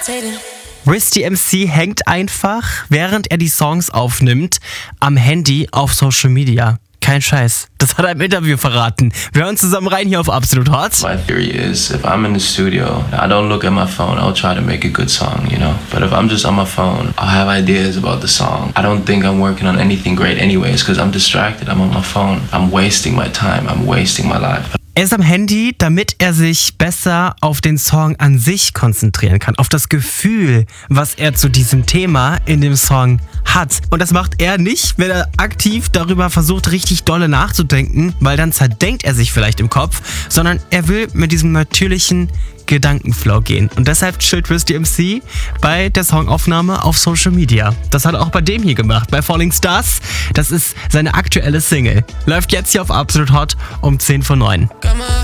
Risty MC hängt einfach, während er die Songs aufnimmt, am Handy auf Social Media. Kein Scheiß. Das hat er im Interview verraten. Wir hören zusammen rein hier auf Absolut Hot. My theory is, if I'm in the studio, I don't look at my phone. I'll try to make a good song, you know? But if I'm just on my phone, I'll have ideas about the song. I don't think I'm working on anything great anyways, because I'm distracted. I'm on my phone. I'm wasting my time. I'm wasting my life. Er ist am Handy, damit er sich besser auf den Song an sich konzentrieren kann, auf das Gefühl, was er zu diesem Thema in dem Song hat. Und das macht er nicht, wenn er aktiv darüber versucht, richtig dolle nachzudenken, weil dann zerdenkt er sich vielleicht im Kopf, sondern er will mit diesem natürlichen Gedankenflow gehen. Und deshalb chillt Risty MC bei der Songaufnahme auf Social Media. Das hat er auch bei dem hier gemacht, bei Falling Stars. Das ist seine aktuelle Single. Läuft jetzt hier auf Absolut Hot um 10 vor 9.